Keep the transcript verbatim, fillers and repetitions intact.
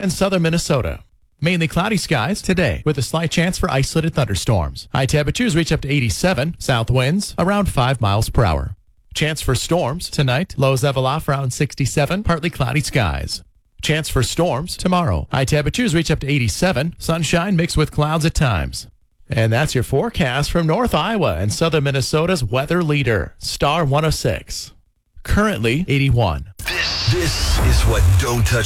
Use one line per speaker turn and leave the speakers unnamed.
and southern Minnesota. Mainly cloudy skies today with a slight chance for isolated thunderstorms. High temperatures reach up to eighty-seven, south winds around five miles per hour. Chance for storms tonight, lows level off around sixty-seven, partly cloudy skies. Chance for storms tomorrow. High temperatures reach up to eighty-seven, sunshine mixed with clouds at times. And that's your forecast from North Iowa and southern Minnesota's weather leader, Star one oh six. Currently eighty-one.
This, this is what Don't Touch